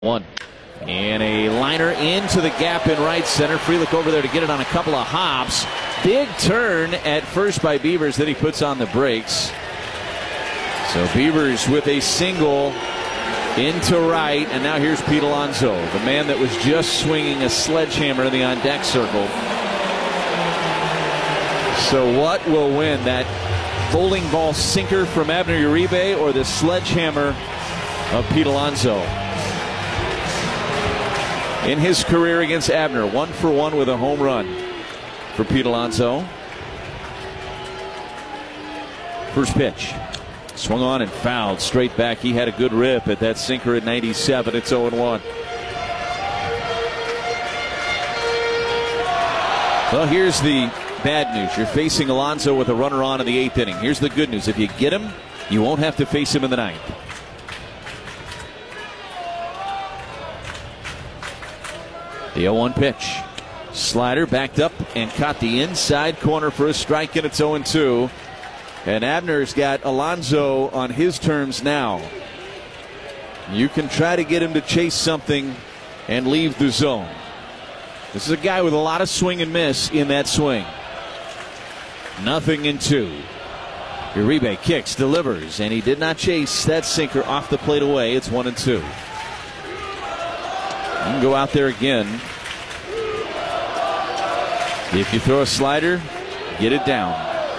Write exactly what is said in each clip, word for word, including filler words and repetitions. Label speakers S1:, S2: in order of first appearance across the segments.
S1: One. And a liner into the gap in right center. Frelick over there to get it on a couple of hops. Big turn at first by Beavers. Then he puts on the brakes. So Beavers with a single into right. And now here's Pete Alonso, the man that was just swinging a sledgehammer in the on-deck circle. So what will win, that bowling ball sinker from Abner Uribe or the sledgehammer of Pete Alonso? In his career against Abner, one for one with a home run for Pete Alonso. First pitch. Swung on and fouled straight back. He had a good rip at that sinker at ninety-seven. It's oh and one. Well, here's the bad news. You're facing Alonso with a runner on in the eighth inning. Here's the good news. If you get him, you won't have to face him in the ninth. The oh one pitch. Slider backed up and caught the inside corner for a strike, and it's oh and two. And Abner's got Alonso on his terms now. You can try to get him to chase something and leave the zone. This is a guy with a lot of swing and miss in that swing. Nothing in two. Uribe kicks, delivers, and he did not chase that sinker off the plate away. It's one and two. You can go out there again. If you throw a slider, get it down.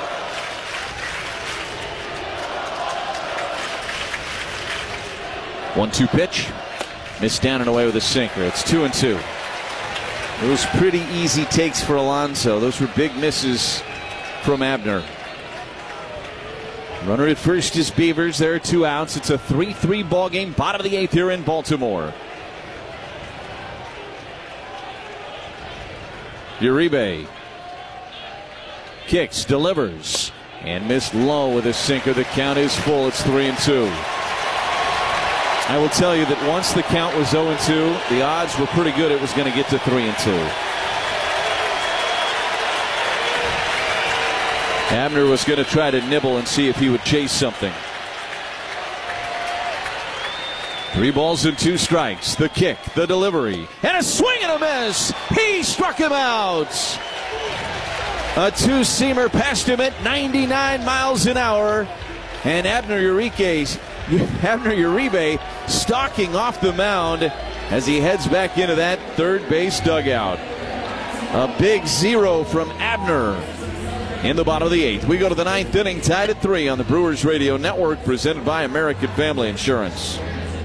S1: one two pitch. Missed down and away with a sinker. It's two and two. Those pretty easy takes for Alonso. Those were big misses from Abner. Runner at first is Beavers. There are two outs. It's a three three ball game. Bottom of the eighth here in Baltimore. Uribe kicks, delivers, and missed low with a sinker. The count is full. It's three and two. I will tell you that once the count was oh and two, the odds were pretty good it was going to get to three and two. Abner was going to try to nibble and see if he would chase something. Three balls and two strikes. The kick, the delivery, and a swing and a miss. He struck him out. A two-seamer passed him at ninety-nine miles an hour. And Abner Uribe, Abner Uribe stalking off the mound as he heads back into that third base dugout. A big zero from Abner in the bottom of the eighth. We go to the ninth inning, tied at three on the Brewers Radio Network, presented by American Family Insurance.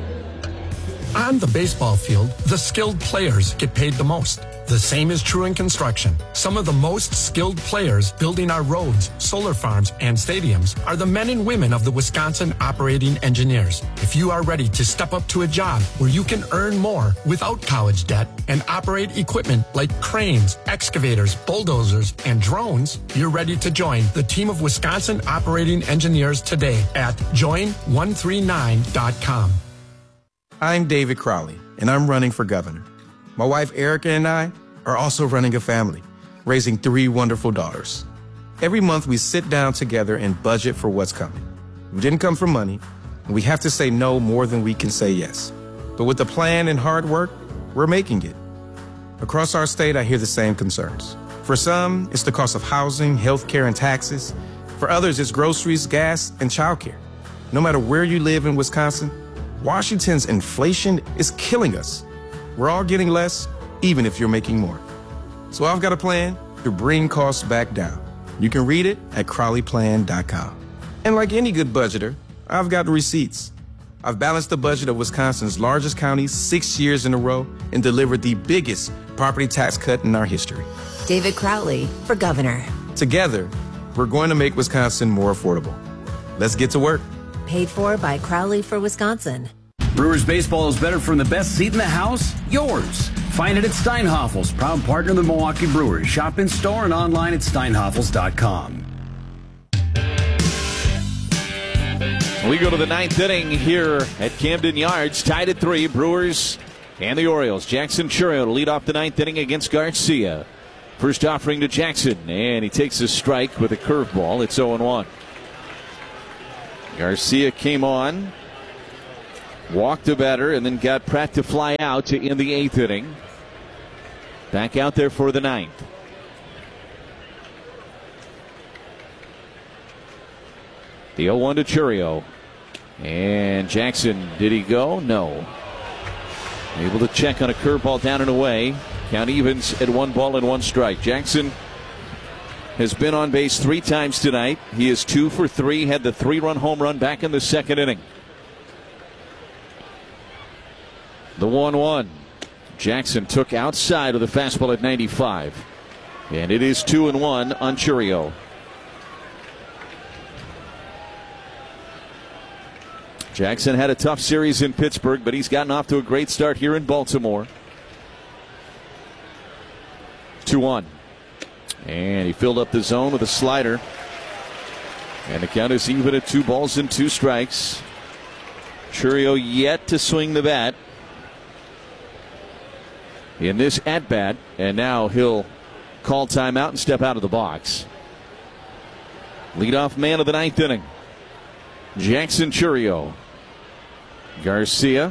S2: On the baseball field, the skilled players get paid the most. The same is true in construction. Some of the most skilled players building our roads, solar farms, and stadiums are the men and women of the Wisconsin Operating Engineers. If you are ready to step up to a job where you can earn more without college debt and operate equipment like cranes, excavators, bulldozers, and drones, you're ready to join the team of Wisconsin Operating Engineers today at join one three nine dot com.
S3: I'm David Crowley, and I'm running for governor. My wife Erica and I are also running a family, raising three wonderful daughters. Every month we sit down together and budget for what's coming. We didn't come for money, and we have to say no more than we can say yes. But with a plan and hard work, we're making it. Across our state, I hear the same concerns. For some, it's the cost of housing, health care, and taxes. For others, it's groceries, gas, and childcare. No matter where you live in Wisconsin, Washington's inflation is killing us. We're all getting less, even if you're making more. So I've got a plan to bring costs back down. You can read it at crowley plan dot com. And like any good budgeter, I've got receipts. I've balanced the budget of Wisconsin's largest county six years in a row and delivered the biggest property tax cut in our history.
S4: David Crowley for governor.
S3: Together, we're going to make Wisconsin more affordable. Let's get to work.
S4: Paid for by Crowley for Wisconsin.
S5: Brewers baseball is better from the best seat in the house, yours. Find it at Steinhafels, proud partner of the Milwaukee Brewers. Shop in store and online at steinhafels dot com.
S1: We go to the ninth inning here at Camden Yards, tied at three. Brewers and the Orioles. Jackson Chourio to lead off the ninth inning against Garcia. First offering to Jackson, and he takes a strike with a curveball. It's oh and one. Garcia came on walked a batter and then got Pratt to fly out to in the eighth inning. Back out there for the ninth. The oh one to Chourio. And Jackson, did he go? No. Able to check on a curveball down and away. Count evens at one ball and one strike. Jackson has been on base three times tonight. He is two for three. Had the three-run home run back in the second inning. The one one. Jackson took outside of the fastball at ninety-five. And it is two and one on Chourio. Jackson had a tough series in Pittsburgh, but he's gotten off to a great start here in Baltimore. two one. And he filled up the zone with a slider. And the count is even at two balls and two strikes. Chourio yet to swing the bat in this at-bat, and now he'll call timeout and step out of the box. Leadoff man of the ninth inning, Jackson Chourio. Garcia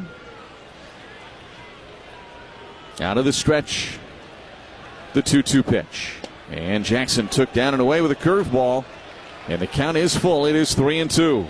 S1: out of the stretch, the two two pitch. And Jackson took down and away with a curveball, and the count is full. It is three and two.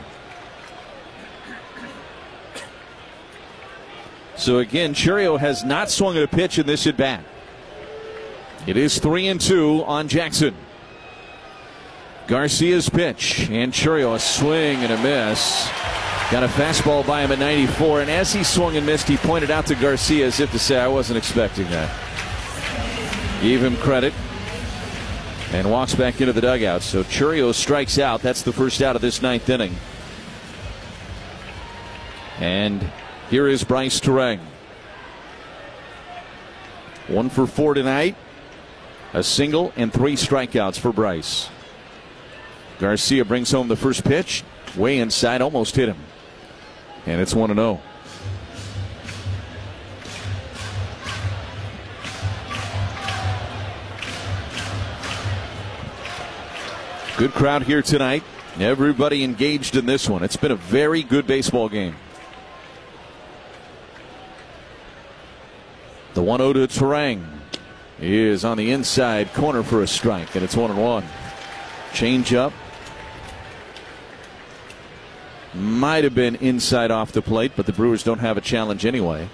S1: So again, Chourio has not swung at a pitch in this at bat. It is three and two on Jackson. Garcia's pitch, and Chourio a swing and a miss. Got a fastball by him at ninety-four, and as he swung and missed, he pointed out to Garcia as if to say, I wasn't expecting that. Gave him credit and walks back into the dugout. So Chourio strikes out. That's the first out of this ninth inning. And here is Bryce Turang. One for four tonight. A single and three strikeouts for Bryce. Garcia brings home the first pitch. Way inside, almost hit him. And it's one and oh. Good crowd here tonight. Everybody engaged in this one. It's been a very good baseball game. The one oh to Turang is on the inside corner for a strike, and it's one and one. Change up. Might have been inside off the plate, but the Brewers don't have a challenge anyway.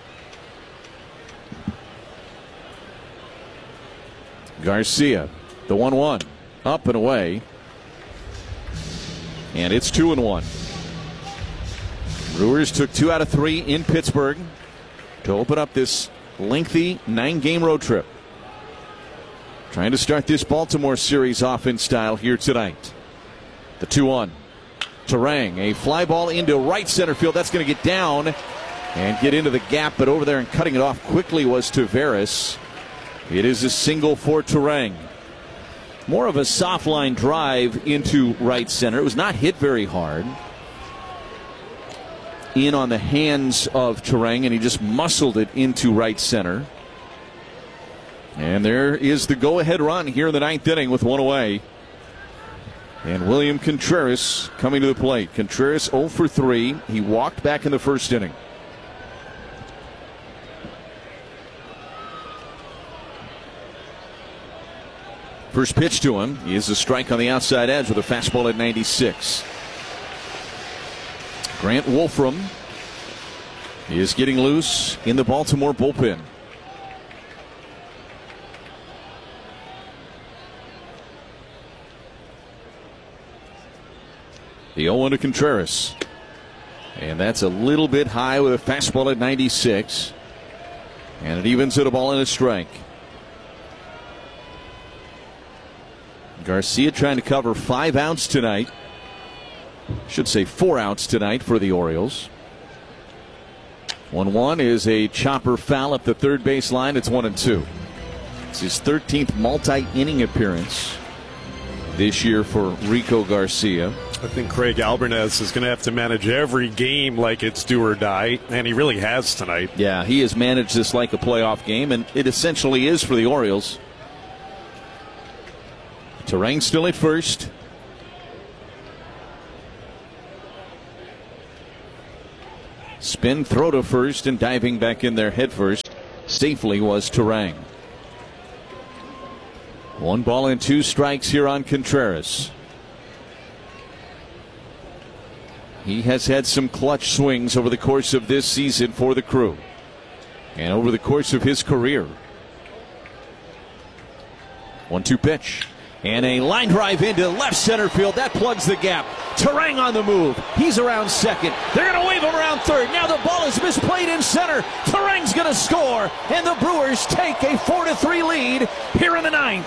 S1: Garcia, the one one, up and away. And it's two and one. Brewers took two out of three in Pittsburgh to open up this lengthy nine-game road trip. Trying to start this Baltimore series off in style here tonight. The two one. Turang, a fly ball into right center field. That's going to get down and get into the gap, but over there and cutting it off quickly was Taveras. It is a single for Turang. More of a soft line drive into right center. It was not hit very hard. In on the hands of Turang, and he just muscled it into right center. And there is the go-ahead run here in the ninth inning with one away. And William Contreras coming to the plate. Contreras oh for three. He walked back in the first inning. First pitch to him is a strike on the outside edge with a fastball at ninety-six. Grant Wolfram is getting loose in the Baltimore bullpen. The oh one to Contreras. And that's a little bit high with a fastball at ninety-six. And it evens it a ball and a strike. Garcia trying to cover five outs tonight. Should say four outs tonight for the Orioles. one one is a chopper foul up the third base line. It's one and two. It's his thirteenth multi-inning appearance this year for Rico Garcia.
S6: I think Craig Albernes is going to have to manage every game like it's do or die, and he really has tonight.
S1: Yeah, he has managed this like a playoff game, and it essentially is for the Orioles. Turang still at first. Spin, throw to first, and diving back in there head first safely was Turang. One ball and two strikes here on Contreras. He has had some clutch swings over the course of this season for the Crew and over the course of his career. one two pitch. And a line drive into left center field. That plugs the gap. Turang on the move. He's around second. They're going to wave him around third. Now the ball is misplayed in center. Turang's going to score. And the Brewers take a four to three lead here in the ninth.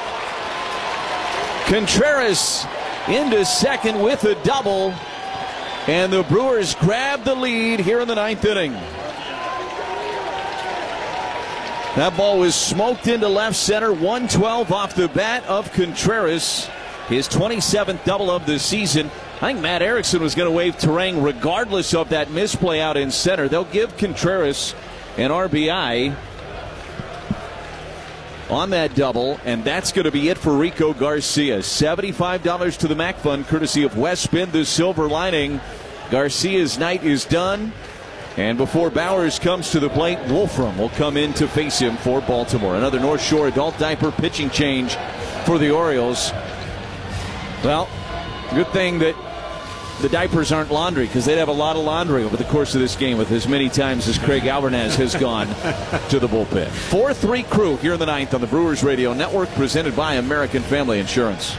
S1: Contreras into second with a double. And the Brewers grab the lead here in the ninth inning. That ball was smoked into left center. one twelve off the bat of Contreras. His twenty-seventh double of the season. I think Matt Erickson was going to wave Turang regardless of that misplay out in center. They'll give Contreras an R B I on that double, and that's going to be it for Rico Garcia. seventy-five dollars to the Mac Fund, courtesy of West Spin, the Silver Lining. Garcia's night is done. And before Bowers comes to the plate, Wolfram will come in to face him for Baltimore. Another North Shore adult diaper pitching change for the Orioles. Well, good thing that the diapers aren't laundry, because they'd have a lot of laundry over the course of this game with as many times as Craig Albernaz has gone to the bullpen. four three Crew here in the ninth on the Brewers Radio Network, presented by American Family Insurance.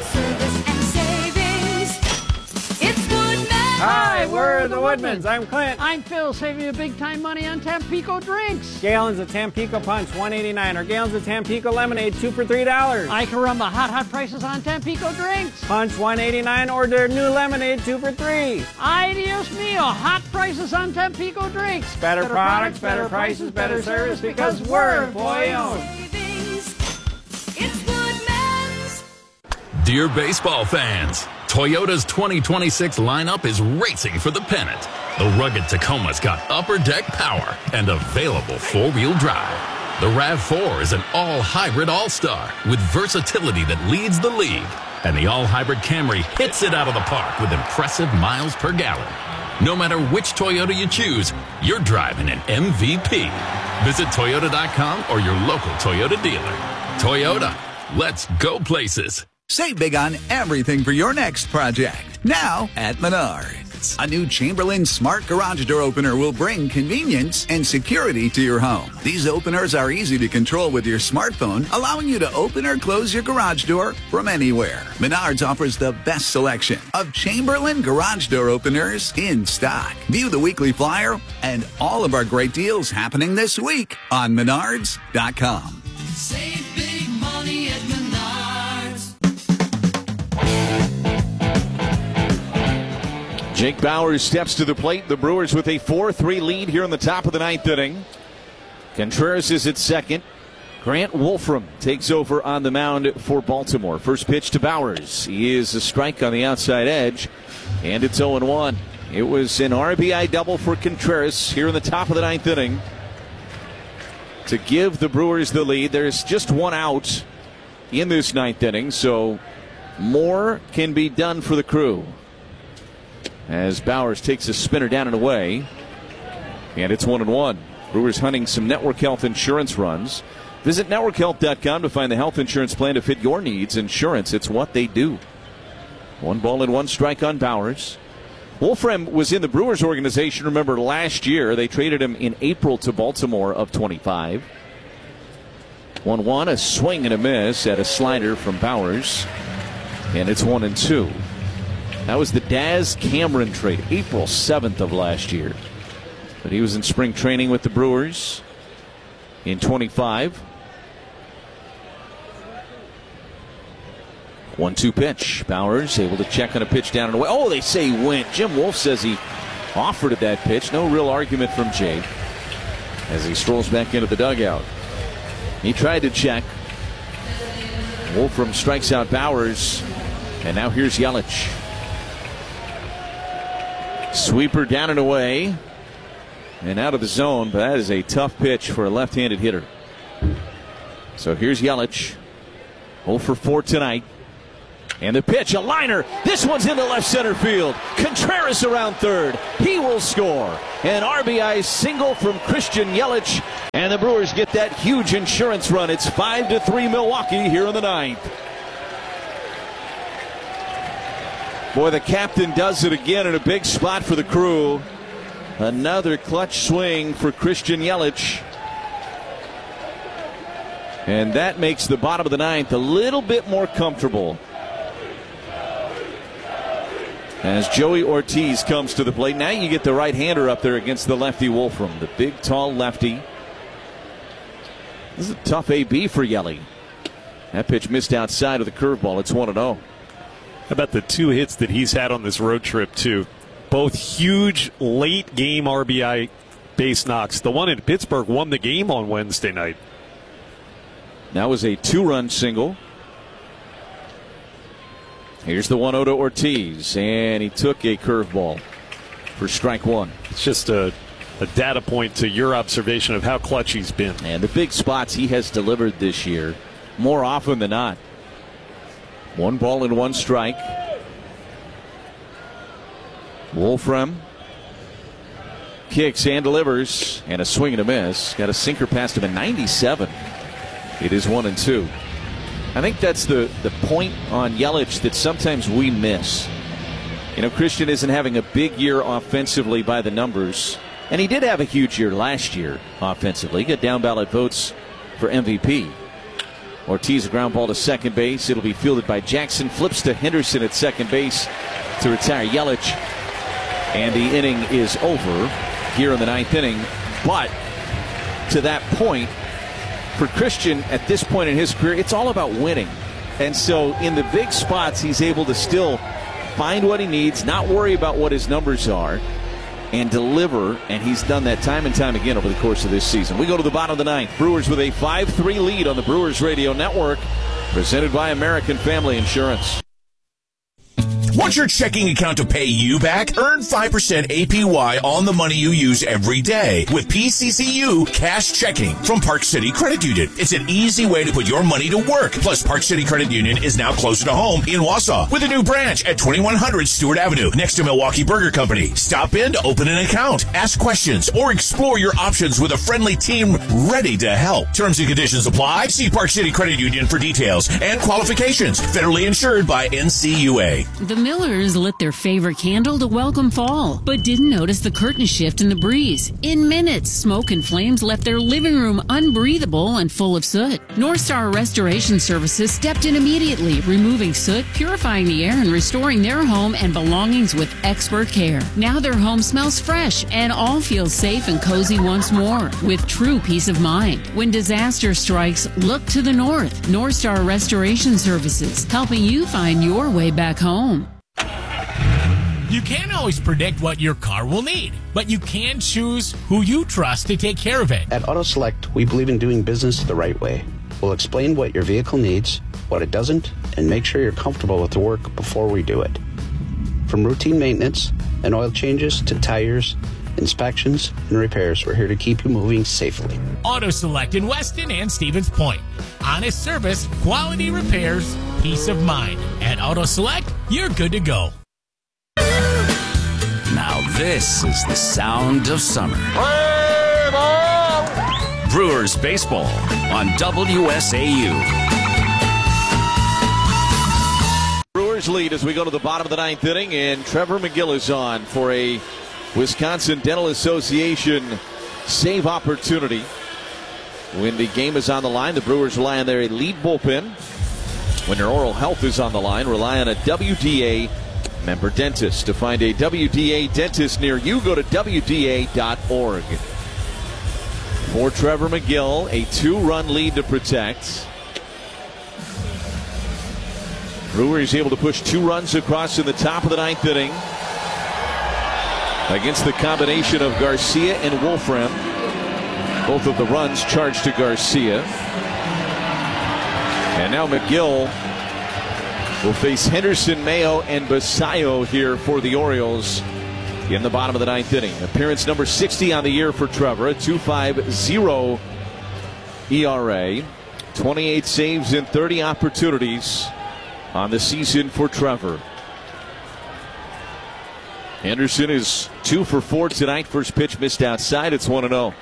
S7: Hi, we're the Woodmans. I'm Clint.
S8: I'm Phil, saving you big time money on Tampico drinks.
S7: Gallons of Tampico Punch, one eighty-nine, or gallons of Tampico Lemonade, two for three dollars.
S8: Ay caramba, hot, hot prices on Tampico drinks.
S7: Punch, one eighty-nine, or their new lemonade, two for three.
S8: Ay Dios mío, hot prices on Tampico drinks.
S7: Better, better products, better, better prices, better, better service, because we're employee owned.
S9: It's Woodmans.
S10: Dear baseball fans, Toyota's twenty twenty-six lineup is racing for the pennant. The rugged Tacoma's got upper deck power and available four-wheel drive. The RAV four is an all-hybrid all-star with versatility that leads the league. And the all-hybrid Camry hits it out of the park with impressive miles per gallon. No matter which Toyota you choose, you're driving an M V P. Visit Toyota dot com or your local Toyota dealer. Toyota, let's go places.
S11: Save big on everything for your next project. Now at Menards. A new Chamberlain Smart Garage Door Opener will bring convenience and security to your home. These openers are easy to control with your smartphone, allowing you to open or close your garage door from anywhere. Menards offers the best selection of Chamberlain Garage Door Openers in stock. View the weekly flyer and all of our great deals happening this week on Menards dot com.
S9: Save big money at Menards.
S1: Jake Bowers steps to the plate. The Brewers with a four three lead here in the top of the ninth inning. Contreras is at second. Grant Wolfram takes over on the mound for Baltimore. First pitch to Bowers. He is a strike on the outside edge, and it's oh one. It was an R B I double for Contreras here in the top of the ninth inning to give the Brewers the lead. There's just one out in this ninth inning, so more can be done for the Crew. As Bowers takes a spinner down and away. And it's one and one. Brewers hunting some Network Health insurance runs. Visit network health dot com to find the health insurance plan to fit your needs. Insurance, it's what they do. One ball and one strike on Bowers. Wolfram was in the Brewers organization, remember, last year. They traded him in April to Baltimore of twenty-five. one one, a swing and a miss at a slider from Bowers. And it's one and two. That was the Daz Cameron trade, April seventh of last year. But he was in spring training with the Brewers in twenty-five. one two pitch. Bowers able to check on a pitch down and away. Oh, they say he went. Jim Wolf says he offered at that pitch. No real argument from Jake as he strolls back into the dugout. He tried to check. Wolfram strikes out Bowers. And now here's Yelich. Sweeper down and away and out of the zone, but that is a tough pitch for a left-handed hitter. So here's Yelich. oh for four tonight. And the pitch, a liner. This one's into left center field. Contreras around third. He will score. An R B I single from Christian Yelich. And the Brewers get that huge insurance run. It's five to three Milwaukee here in the ninth. Boy, the captain does it again in a big spot for the Crew. Another clutch swing for Christian Yelich. And that makes the bottom of the ninth a little bit more comfortable as Joey Ortiz comes to the plate. Now you get the right-hander up there against the lefty Wolfram, the big, tall lefty. This is a tough A B for Yelly. That pitch missed outside of the curveball. It's one and oh.
S6: How about the two hits that he's had on this road trip, too? Both huge late-game R B I base knocks. The one in Pittsburgh won the game on Wednesday night.
S1: That was a two-run single. Here's the one oh to Ortiz, and he took a curveball for strike one.
S6: It's just a, a data point to your observation of how clutch he's been.
S1: And the big spots he has delivered this year, more often than not. One ball and one strike. Wolfram kicks and delivers, and a swing and a miss. Got a sinker past him at ninety-seven. It is one and two. I think that's the, the point on Yelich that sometimes we miss. You know, Christian isn't having a big year offensively by the numbers. And he did have a huge year last year offensively. He got down ballot votes for M V P. Ortiz, a ground ball to second base. It'll be fielded by Jackson. Flips to Henderson at second base to retire Yelich. And the inning is over here in the ninth inning. But to that point, for Christian, at this point in his career, it's all about winning. And so in the big spots, he's able to still find what he needs, not worry about what his numbers are, and deliver. And he's done that time and time again over the course of this season. We go to the bottom of the ninth. Brewers with a five three lead on the Brewers Radio Network, presented by American Family Insurance.
S12: Want your checking account to pay you back? Earn five percent A P Y on the money you use every day with P C C U Cash Checking from Park City Credit Union. It's an easy way to put your money to work. Plus, Park City Credit Union is now closer to home in Wausau with a new branch at twenty-one hundred Stewart Avenue next to Milwaukee Burger Company. Stop in to open an account, ask questions, or explore your options with a friendly team ready to help. Terms and conditions apply. See Park City Credit Union for details and qualifications. Federally insured by N C U A.
S13: The Millers lit their favorite candle to welcome fall, but didn't notice the curtain shift in the breeze. In minutes, smoke and flames left their living room unbreathable and full of soot. North Star Restoration Services stepped in immediately, removing soot, purifying the air, and restoring their home and belongings with expert care. Now their home smells fresh, and all feel safe and cozy once more, with true peace of mind. When disaster strikes, look to the north. North Star Restoration Services, helping you find your way back home.
S14: You can't always predict what your car will need, but you can choose who you trust to take care of it.
S15: At AutoSelect, we believe in doing business the right way. We'll explain what your vehicle needs, what it doesn't, and make sure you're comfortable with the work before we do it. From routine maintenance and oil changes to tires, inspections, and repairs, we're here to keep you moving safely.
S14: AutoSelect in Weston and Stevens Point. Honest service, quality repairs, peace of mind. At AutoSelect, you're good to go.
S5: Now this is the sound of summer. Brewers baseball on W S A U.
S1: Brewers lead as we go to the bottom of the ninth inning, and Trevor McGill is on for a Wisconsin Dental Association save opportunity. When the game is on the line, the Brewers rely on their elite bullpen. When their oral health is on the line, rely on a W D A member dentist. To find a W D A dentist near you, go to W D A dot org. For Trevor McGill, a two-run lead to protect. Brewers able to push two runs across in the top of the ninth inning against the combination of Garcia and Wolfram. Both of the runs charged to Garcia. And now McGill will face Henderson, Mayo, and Basayo here for the Orioles in the bottom of the ninth inning. Appearance number sixty on the year for Trevor, a two point five oh E R A, twenty-eight saves in thirty opportunities. on the season for Trevor. Henderson is two for four tonight. First pitch missed outside. It's one and oh.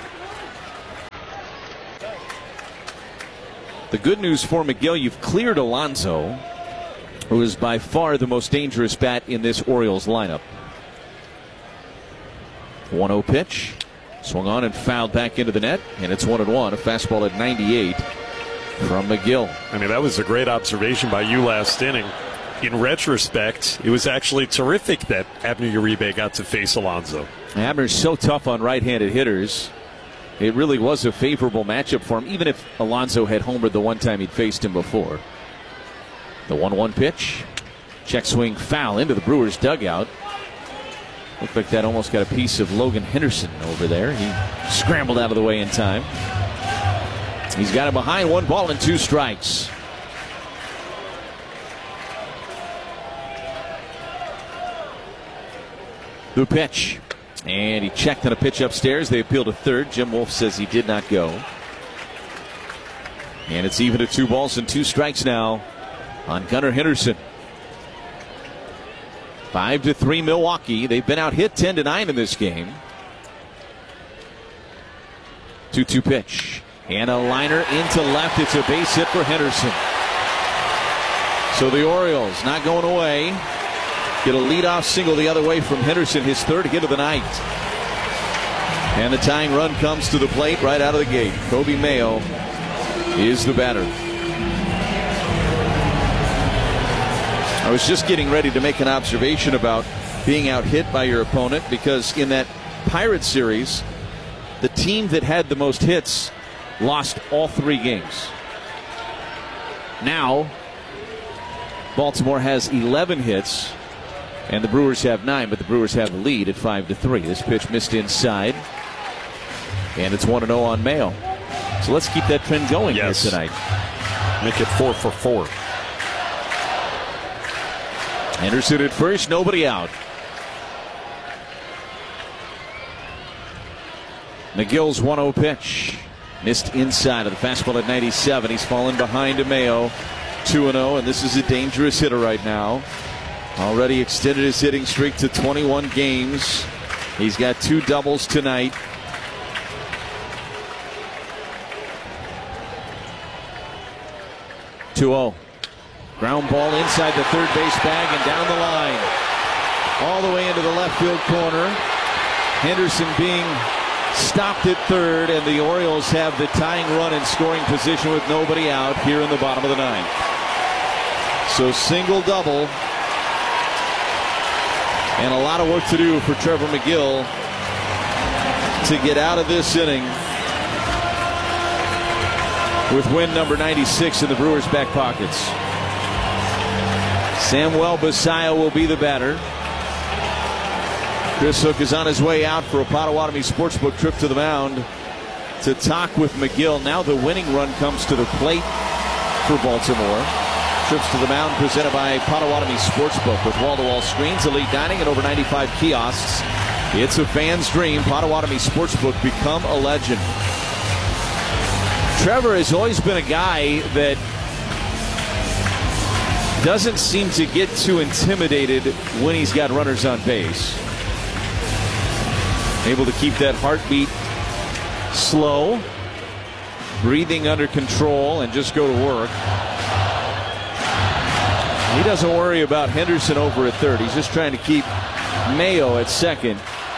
S1: The good news for McGill, you've cleared Alonso, who is by far the most dangerous bat in this Orioles lineup. one oh pitch. Swung on and fouled back into the net, and it's one and one. A fastball at ninety-eight from McGill.
S6: I mean, that was a great observation by you last inning. In retrospect, it was actually terrific that Abner Uribe got to face Alonso.
S1: Abner's so tough on right-handed hitters. It really was a favorable matchup for him, even if Alonso had homered the one time he'd faced him before. The one one pitch. Check swing foul into the Brewers dugout. Looked like that almost got a piece of Logan Henderson over there. He scrambled out of the way in time. He's got it behind, one ball and two strikes. The pitch. And he checked on a pitch upstairs. They appeal to third. Jim Wolf says he did not go. And it's even at two balls and two strikes now on Gunnar Henderson. Five to three Milwaukee. They've been out hit ten to nine in this game. two two pitch. And a liner into left. It's a base hit for Henderson. So the Orioles not going away. Get a leadoff single the other way from Henderson, his third hit of the night. And the tying run comes to the plate right out of the gate. Kobe Mayo is the batter. I was just getting ready to make an observation about being out hit by your opponent, because in that Pirates series, the team that had the most hits lost all three games. Now, Baltimore has eleven hits. And the Brewers have nine, but the Brewers have the lead at five to three. This pitch missed inside. And it's one and oh on Mayo. So let's keep that trend going yes. here tonight.
S6: Make it four for four.
S1: Henderson at first, nobody out. McGill's one oh pitch. Missed inside of the fastball at ninety-seven. He's fallen behind to Mayo. two and oh, and this is a dangerous hitter right now. Already extended his hitting streak to twenty-one games. He's got two doubles tonight. two oh. Ground ball inside the third base bag and down the line. All the way into the left field corner. Henderson being stopped at third, and the Orioles have the tying run in scoring position with nobody out here in the bottom of the ninth. So single double. And a lot of work to do for Trevor McGill to get out of this inning with win number ninety-six in the Brewers' back pockets. Samuel Basallo will be the batter. Chris Hook is on his way out for a Potawatomi Sportsbook trip to the mound to talk with McGill. Now the winning run comes to the plate for Baltimore. Trips to the mound presented by Potawatomi Sportsbook with wall-to-wall screens, elite dining, and over ninety-five kiosks. It's a fan's dream. Potawatomi Sportsbook, become a legend. Trevor has always been a guy that doesn't seem to get too intimidated when he's got runners on base. Able to keep that heartbeat slow, breathing under control, and just go to work. He doesn't worry about Henderson over at third. He's just trying to keep Mayo at second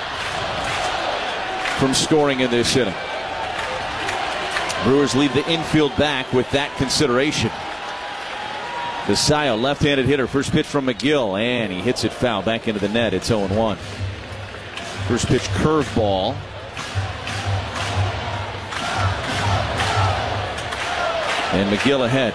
S1: from scoring in this inning. Brewers leave the infield back with that consideration. Basallo, left-handed hitter. First pitch from McGill, and he hits it foul back into the net. It's oh and one. First pitch curveball. And McGill ahead.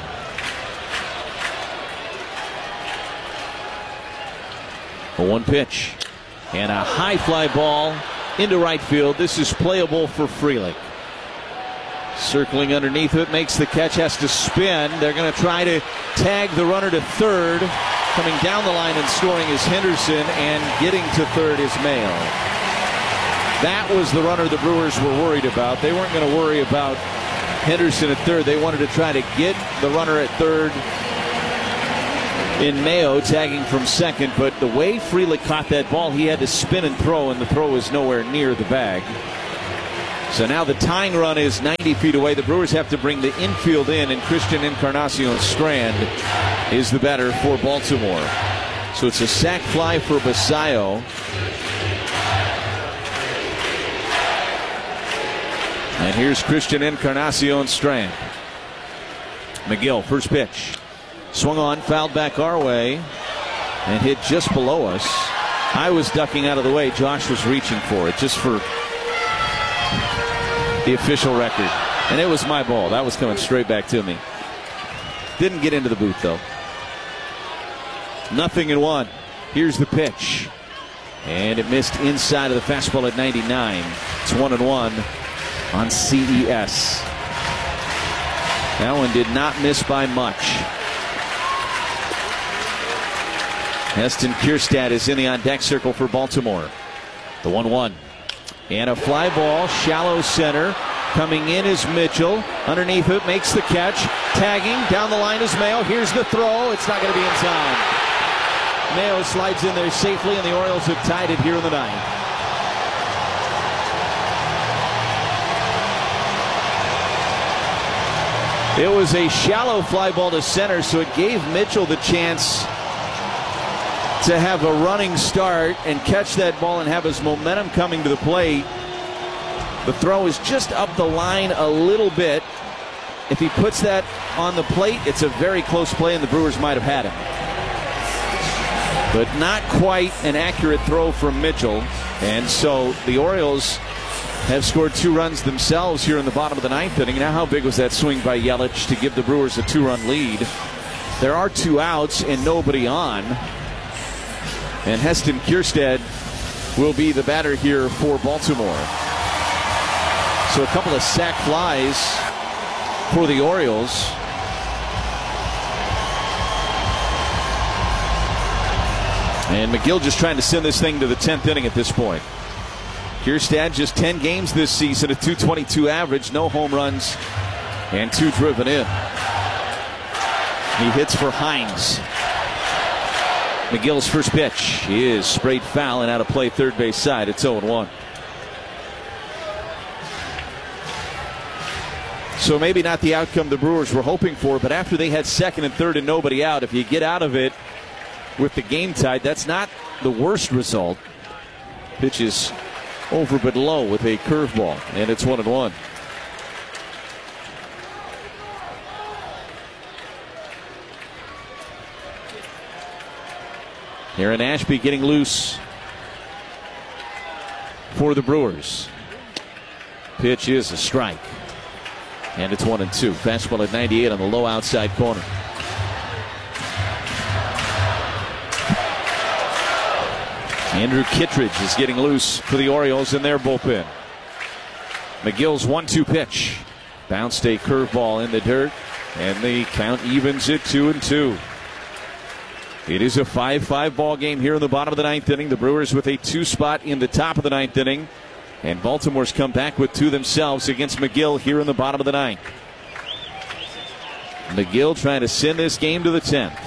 S1: A one pitch and a high fly ball into right field. This is playable for Frelick. Circling underneath it, makes the catch, has to spin. They're going to try to tag the runner to third. Coming down the line and scoring is Henderson, and getting to third is Mayo. That was the runner the Brewers were worried about. They weren't going to worry about Henderson at third. They wanted to try to get the runner at third in Mayo tagging from second, but the way Frelick caught that ball, he had to spin and throw, and the throw was nowhere near the bag. So now the tying run is ninety feet away. The Brewers have to bring the infield in, and Christian Encarnacion Strand is the batter for Baltimore. So it's a sac fly for Basayo. And here's Christian Encarnacion Strand. McGill, first pitch. Swung on, fouled back our way, and hit just below us. I was ducking out of the way. Josh was reaching for it, just for the official record. And it was my ball. That was coming straight back to me. Didn't get into the booth, though. Nothing in one. Here's the pitch. And it missed inside of the fastball at ninety-nine. It's one and one on C E S. That one did not miss by much. Heston Kjerstad is in the on-deck circle for Baltimore. The one one. And a fly ball, shallow center. Coming in is Mitchell. Underneath it, makes the catch. Tagging, down the line is Mayo. Here's the throw. It's not going to be in time. Mayo slides in there safely, and the Orioles have tied it here in the ninth. It was a shallow fly ball to center, so it gave Mitchell the chance to have a running start and catch that ball and have his momentum coming to the plate. The throw is just up the line a little bit. If he puts that on the plate, it's a very close play, and the Brewers might have had him. But not quite an accurate throw from Mitchell. And so the Orioles have scored two runs themselves here in the bottom of the ninth inning. Now, how big was that swing by Yelich to give the Brewers a two-run lead? There are two outs and nobody on. And Heston Kjerstad will be the batter here for Baltimore. So a couple of sac flies for the Orioles. And McGill just trying to send this thing to the tenth inning at this point. Kjerstad just ten games this season, a two twenty-two average, no home runs, and two driven in. He hits for Hines. McGill's first pitch is sprayed foul and out of play third base side. It's oh and one. So maybe not the outcome the Brewers were hoping for, but after they had second and third and nobody out, if you get out of it with the game tied, that's not the worst result. Pitch is over but low with a curveball, and it's one and one. Aaron Ashby getting loose for the Brewers. Pitch is a strike. And it's one and two. Fastball at ninety-eight on the low outside corner. Andrew Kittredge is getting loose for the Orioles in their bullpen. McGill's one two pitch. Bounced a curveball in the dirt, and the count evens at two and two. It is a five five ball game here in the bottom of the ninth inning. The Brewers with a two spot in the top of the ninth inning. And Baltimore's come back with two themselves against McGill here in the bottom of the ninth. McGill trying to send this game to the tenth.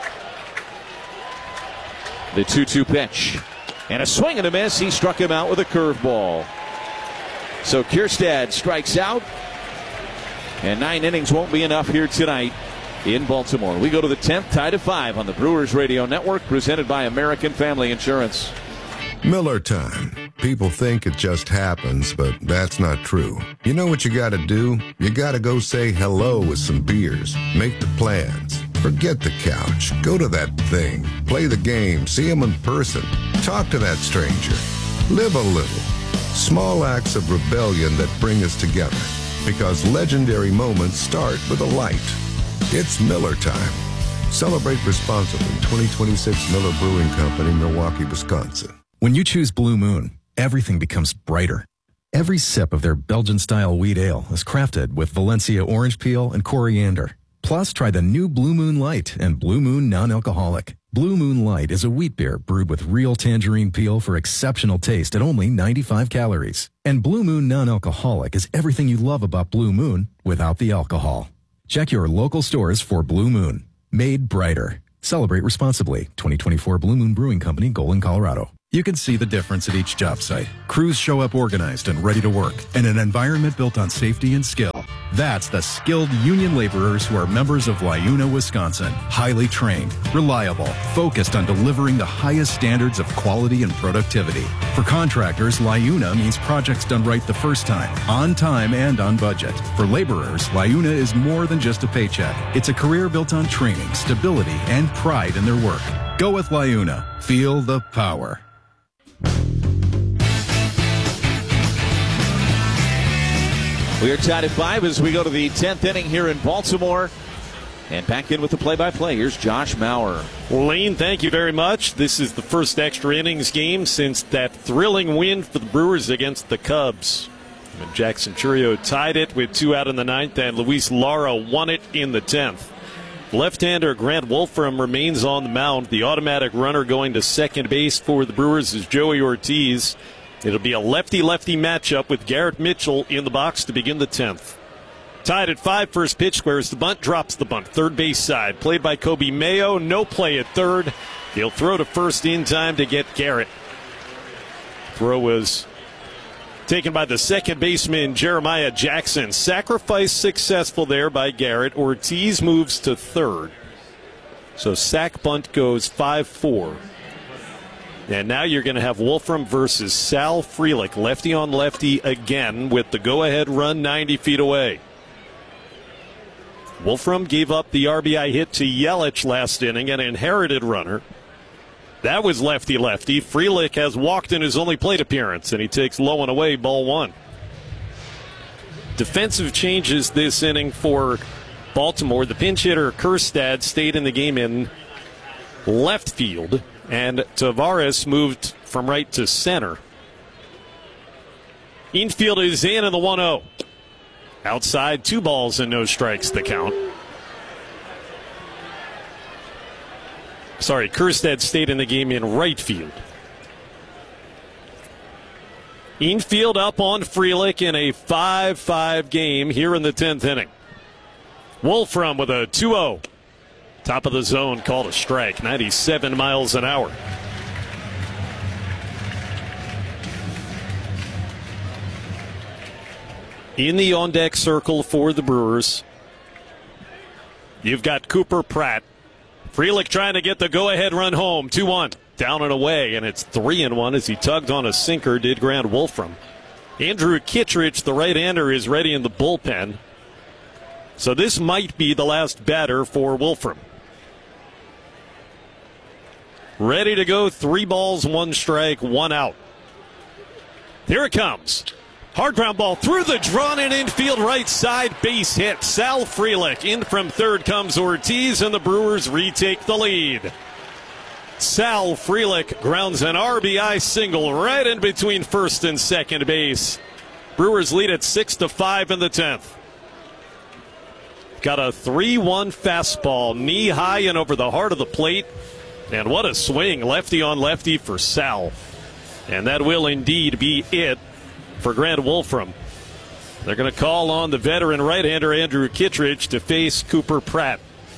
S1: The two two pitch. And a swing and a miss. He struck him out with a curveball. So Kjerstad strikes out. And nine innings won't be enough here tonight in Baltimore. We go to the tenth, tied at five on the Brewers Radio Network, presented by American Family Insurance.
S16: Miller time. People think it just happens, but that's not true. You know what you gotta do? You gotta go say hello with some beers. Make the plans. Forget the couch. Go to that thing. Play the game. See them in person. Talk to that stranger. Live a little. Small acts of rebellion that bring us together. Because legendary moments start with a light. It's Miller time. Celebrate responsibly. twenty twenty-six Miller Brewing Company, Milwaukee, Wisconsin.
S17: When you choose Blue Moon, everything becomes brighter. Every sip of their Belgian-style wheat ale is crafted with Valencia orange peel and coriander. Plus, try the new Blue Moon Light and Blue Moon Non-Alcoholic. Blue Moon Light is a wheat beer brewed with real tangerine peel for exceptional taste at only ninety-five calories. And Blue Moon Non-Alcoholic is everything you love about Blue Moon without the alcohol. Check your local stores for Blue Moon. Made brighter. Celebrate responsibly. twenty twenty-four Blue Moon Brewing Company, Golden, Colorado. You can see the difference at each job site. Crews show up organized and ready to work in an environment built on safety and skill. That's the skilled union laborers who are members of LiUNA, Wisconsin. Highly trained, reliable, focused on delivering the highest standards of quality and productivity. For contractors, LiUNA means projects done right the first time, on time and on budget. For laborers, LiUNA is more than just a paycheck. It's a career built on training, stability, and pride in their work. Go with LiUNA. Feel the power.
S1: We are tied at five as we go to the tenth inning here in Baltimore. And back in with the play-by-play, here's Josh Maurer.
S6: Lane, thank you very much. This is the first extra innings game since that thrilling win for the Brewers against the Cubs. And Jackson Chourio tied it with two out in the ninth, and Luis Lara won it in the tenth. Left-hander Grant Wolfram remains on the mound. The automatic runner going to second base for the Brewers is Joey Ortiz. It'll be a lefty-lefty matchup with Garrett Mitchell in the box to begin the tenth. Tied at five, first pitch squares the bunt, drops the bunt. Third base side, played by Kobe Mayo. No play at third. He'll throw to first in time to get Garrett. Throw was taken by the second baseman, Jeremiah Jackson. Sacrifice successful there by Garrett. Ortiz moves to third. So sack bunt goes five four. And now you're going to have Wolfram versus Sal Frelick, lefty on lefty again with the go-ahead run ninety feet away. Wolfram gave up the R B I hit to Yelich last inning, an inherited runner. That was lefty-lefty. Frelick has walked in his only plate appearance, and he takes low and away, ball one. Defensive changes this inning for Baltimore. The pinch hitter, Kjerstad, stayed in the game in left field, and Tavares moved from right to center. Infield is in, and the one oh. Outside, two balls and no strikes, the count. Sorry, Kjerstad stayed in the game in right field. Infield up on Frelick in a five five game here in the tenth inning. Wolfram with a two oh. Top of the zone, called a strike, ninety-seven miles an hour. In the on-deck circle for the Brewers, you've got Cooper Pratt. Frelick trying to get the go-ahead run home. two one. Down and away, and it's three and one as he tugged on a sinker, did Grant Wolfram. Andrew Kittredge, the right-hander, is ready in the bullpen. So this might be the last batter for Wolfram. Ready to go, three balls, one strike, one out. Here it comes. Hard ground ball through the drawn-in infield right side, base hit. Sal Frelick. In from third comes Ortiz, and the Brewers retake the lead. Sal Frelick grounds an R B I single right in between first and second base. Brewers lead at six to five in the tenth. Got a three one fastball, knee high and over the heart of the plate. And what a swing, lefty on lefty for Sal. And that will indeed be it for Grant Wolfram. They're going to call on the veteran right-hander Andrew Kittredge to face Cooper Pratt.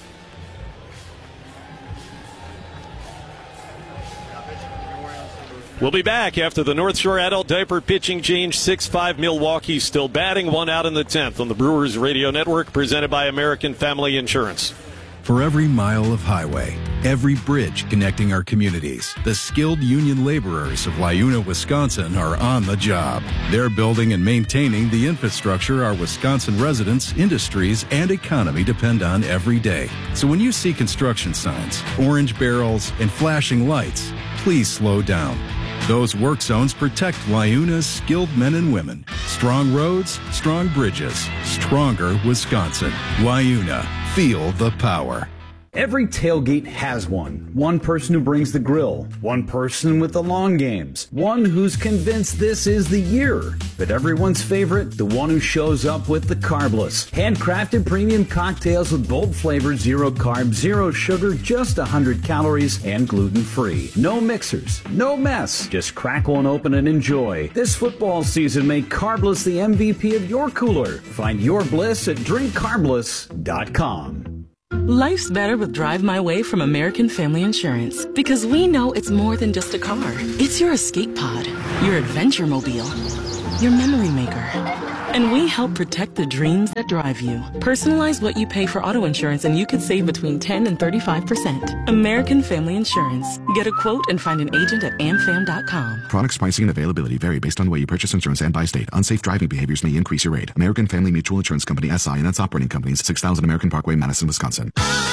S6: We'll be back after the North Shore Adult Diaper Pitching Change. six five Milwaukee still batting, one out in the tenth on the Brewers Radio Network, presented by American Family Insurance.
S17: For every mile of highway, every bridge connecting our communities, the skilled union laborers of LiUNA, Wisconsin are on the job. They're building and maintaining the infrastructure our Wisconsin residents, industries, and economy depend on every day. So when you see construction signs, orange barrels, and flashing lights, please slow down. Those work zones protect LiUNA's skilled men and women. Strong roads, strong bridges, stronger Wisconsin. LiUNA. Feel the power.
S5: Every tailgate has one. One person who brings the grill. One person with the long games. One who's convinced this is the year. But everyone's favorite, the one who shows up with the carbless. Handcrafted premium cocktails with bold flavors, zero carbs, zero sugar, just one hundred calories, and gluten-free. No mixers, no mess. Just crack one open and enjoy. This football season, make Carbless the M V P of your cooler. Find your bliss at drink carbless dot com.
S18: Life's better with Drive My Way from American Family Insurance, because we know it's more than just a car. It's your escape pod, your adventure mobile, your memory maker. And we help protect the dreams that drive you. Personalize what you pay for auto insurance and you could save between ten and thirty-five percent. American Family Insurance. Get a quote and find an agent at amfam dot com.
S19: Products, pricing, and availability vary based on the way you purchase insurance and by state. Unsafe driving behaviors may increase your rate. American Family Mutual Insurance Company, S I and its operating companies, six thousand American Parkway, Madison, Wisconsin.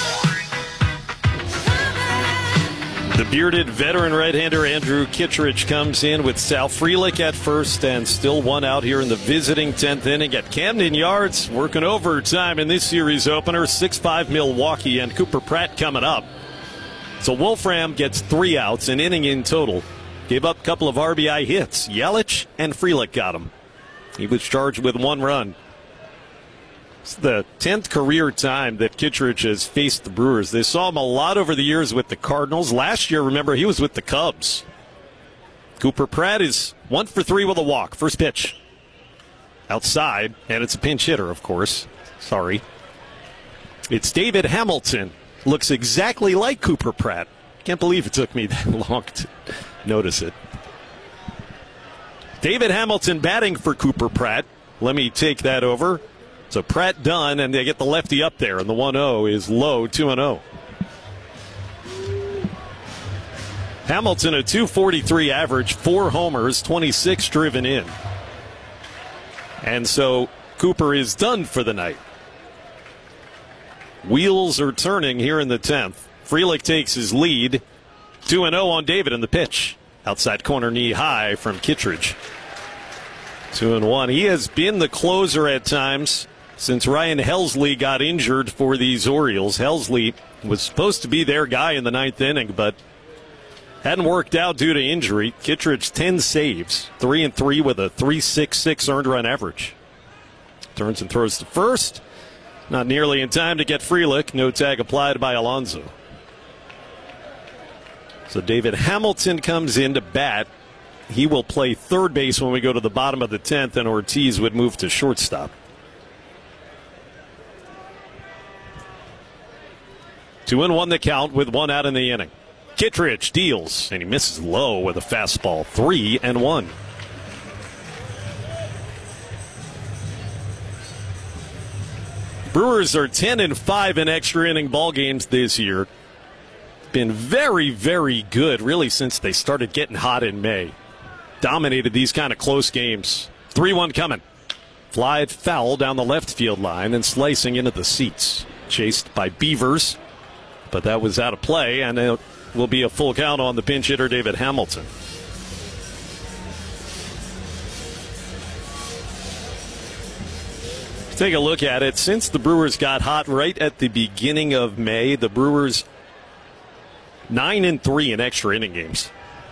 S6: The bearded veteran right-hander Andrew Kittredge comes in with Sal Frelick at first and still one out here in the visiting tenth inning at Camden Yards, working overtime in this series opener. six five Milwaukee, and Cooper Pratt coming up. So Wolfram gets three outs, an inning in total. Gave up a couple of R B I hits. Yelich and Frelick got him. He was charged with one run. It's the tenth career time that Kittredge has faced the Brewers. They saw him a lot over the years with the Cardinals. Last year, remember, he was with the Cubs. Cooper Pratt is one for three with a walk. First pitch. Outside, and it's a pinch hitter, of course. Sorry. It's David Hamilton. Looks exactly like Cooper Pratt. Can't believe it took me that long to notice it. David Hamilton batting for Cooper Pratt. Let me take that over. So Pratt done, and they get the lefty up there, and the one oh is low, two and oh. Hamilton, a two forty-three average, four homers, twenty-six driven in. And so Cooper is done for the night. Wheels are turning here in the tenth. Frelick takes his lead. two and oh on David in the pitch. Outside corner, knee high from Kittredge. two and one. He has been the closer at times since Ryan Helsley got injured for these Orioles. Helsley was supposed to be their guy in the ninth inning, but hadn't worked out due to injury. Kittredge, ten saves, three and three with a three sixty-six earned run average. Turns and throws to first. Not nearly in time to get Frelick. No tag applied by Alonso. So David Hamilton comes in to bat. He will play third base when we go to the bottom of the tenth, and Ortiz would move to shortstop. Two and one the count with one out in the inning. Kittredge deals, and he misses low with a fastball. Three and one. Brewers are ten and five in extra inning ball games this year. Been very, very good, really, since they started getting hot in May. Dominated these kind of close games. three one coming. Fly foul down the left field line and slicing into the seats. Chased by Beavers, but that was out of play, and it will be a full count on the pinch hitter, David Hamilton. Take a look at it. Since the Brewers got hot right at the beginning of May, the Brewers nine and three in extra inning games.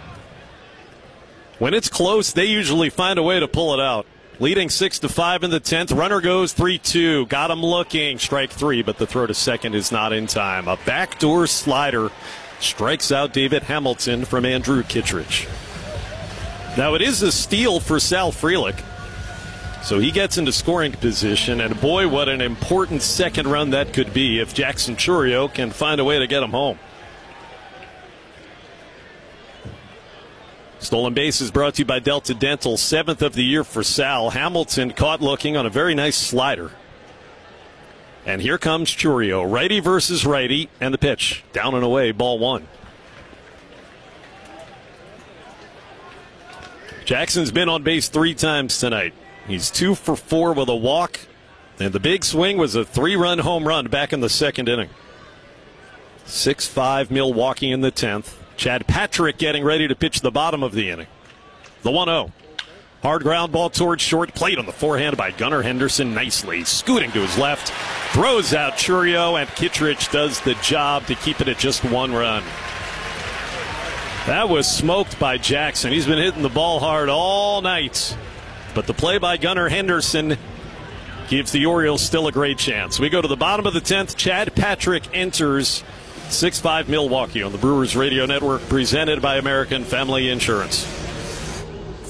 S6: When it's close, they usually find a way to pull it out. Leading six to five in the tenth. Runner goes three two. Got him looking. Strike three, but the throw to second is not in time. A backdoor slider strikes out David Hamilton from Andrew Kittredge. Now it is a steal for Sal Frelick. So he gets into scoring position, and boy, what an important second run that could be if Jackson Chourio can find a way to get him home. Stolen base is brought to you by Delta Dental, seventh of the year for Sal. Hamilton caught looking on a very nice slider. And here comes Chourio, righty versus righty, and the pitch. Down and away, ball one. Jackson's been on base three times tonight. He's two for four with a walk, and the big swing was a three-run home run back in the second inning. six five Milwaukee in the tenth. Chad Patrick getting ready to pitch the bottom of the inning. The one oh. Hard ground ball towards short. Plate on the forehand by Gunnar Henderson nicely. Scooting to his left. Throws out Chourio, and Kittredge does the job to keep it at just one run. That was smoked by Jackson. He's been hitting the ball hard all night. But the play by Gunnar Henderson gives the Orioles still a great chance. We go to the bottom of the tenth. Chad Patrick enters. six five Milwaukee on the Brewers Radio Network, presented by American Family Insurance.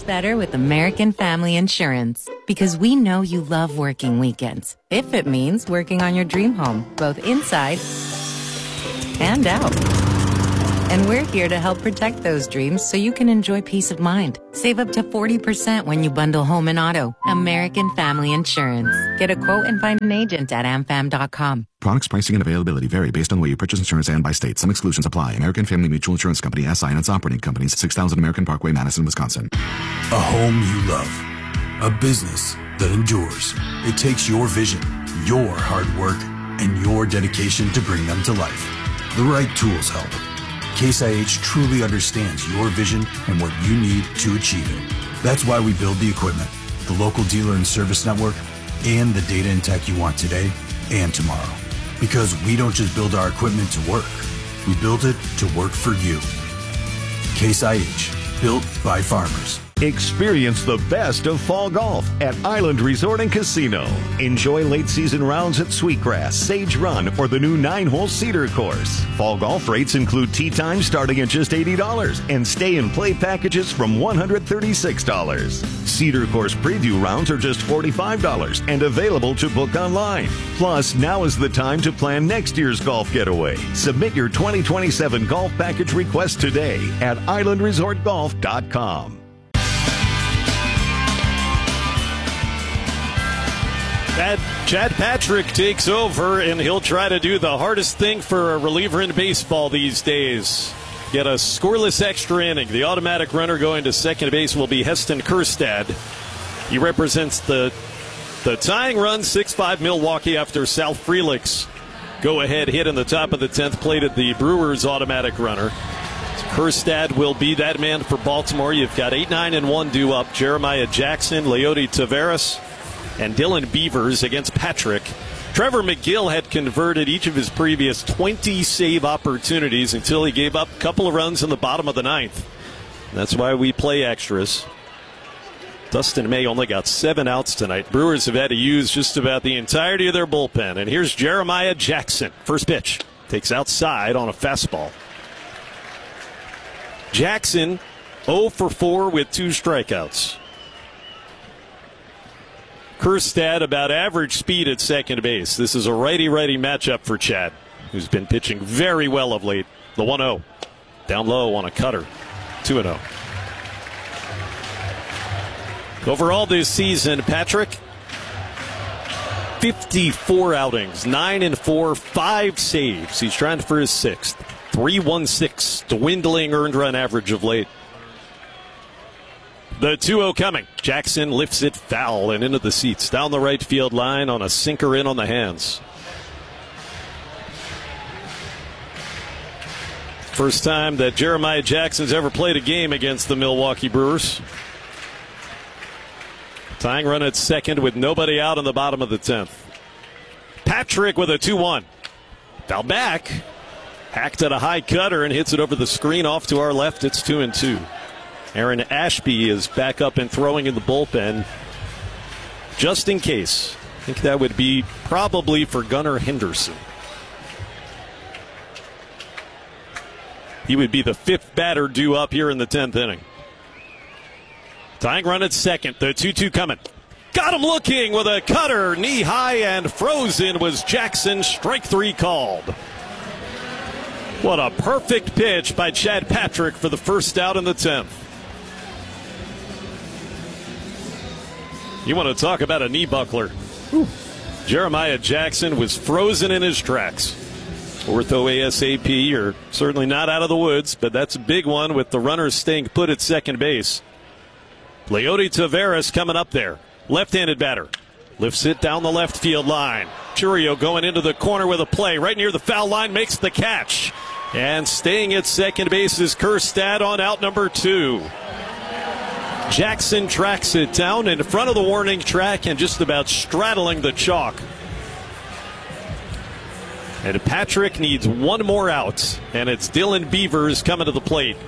S20: better with American Family Insurance. Because we know you love working weekends. If it means working on your dream home, both inside and out. And we're here to help protect those dreams so you can enjoy peace of mind. Save up to forty percent when you bundle home and auto. American Family Insurance. Get a quote and find an agent at am fam dot com.
S19: Products, pricing, and availability vary based on the way you purchase insurance and by state. Some exclusions apply. American Family Mutual Insurance Company, S I and its operating companies, six thousand American Parkway, Madison, Wisconsin.
S21: A home you love. A business that endures. It takes your vision, your hard work, and your dedication to bring them to life. The right tools help. Case I H truly understands your vision and what you need to achieve it. That's why we build the equipment, the local dealer and service network, and the data and tech you want today and tomorrow. Because we don't just build our equipment to work, we build it to work for you. Case I H, built by farmers.
S22: Experience the best of fall golf at Island Resort and Casino. Enjoy late season rounds at Sweetgrass, Sage Run, or the new nine-hole Cedar Course. Fall golf rates include tee time starting at just eighty dollars and stay and play packages from one hundred thirty-six dollars. Cedar Course preview rounds are just forty-five dollars and available to book online. Plus, now is the time to plan next year's golf getaway. Submit your twenty twenty-seven golf package request today at island resort golf dot com.
S6: Chad, Chad Patrick takes over, and he'll try to do the hardest thing for a reliever in baseball these days. Get a scoreless extra inning. The automatic runner going to second base will be Heston Kjerstad. He represents the the tying run, six five Milwaukee after Sal Frelick's go-ahead hit in the top of the tenth plate at the Brewers automatic runner. Kjerstad will be that man for Baltimore. You've got eight nine and one due up. Jeremiah Jackson, Leody Taveras, and Dylan Beavers against Patrick. Trevor McGill had converted each of his previous twenty save opportunities until he gave up a couple of runs in the bottom of the ninth. That's why we play extras. Dustin May only got seven outs tonight. Brewers have had to use just about the entirety of their bullpen. And here's Jeremiah Jackson. First pitch. Takes outside on a fastball. Jackson oh for four with two strikeouts. Kjerstad about average speed at second base. This is a righty-righty matchup for Chad, who's been pitching very well of late. The one oh. Down low on a cutter. two and oh. Overall this season, Patrick, fifty-four outings, nine and four, five saves. He's trying for his sixth. three one six, dwindling earned run average of late. The two oh coming. Jackson lifts it foul and into the seats. Down the right field line on a sinker in on the hands. First time that Jeremiah Jackson's ever played a game against the Milwaukee Brewers. Tying run at second with nobody out in the bottom of the tenth. Patrick with a two one. Foul back. Hacked at a high cutter and hits it over the screen off to our left. It's two and two. Aaron Ashby is back up and throwing in the bullpen just in case. I think that would be probably for Gunnar Henderson. He would be the fifth batter due up here in the tenth inning. Tying run at second. The two two coming. Got him looking with a cutter. Knee high and frozen was Jackson. Strike three called. What a perfect pitch by Chad Patrick for the first out in the tenth. You want to talk about a knee buckler. Ooh. Jeremiah Jackson was frozen in his tracks. Ortho ASAP are certainly not out of the woods, but that's a big one with the runners staying put at second base. Leody Taveras coming up there. Left-handed batter. Lifts it down the left field line. Chourio going into the corner with a play. Right near the foul line, makes the catch. And staying at second base is Kjerstad on out number two. Jackson tracks it down in front of the warning track and just about straddling the chalk. And Patrick needs one more out, and it's Dylan Beavers coming to the plate.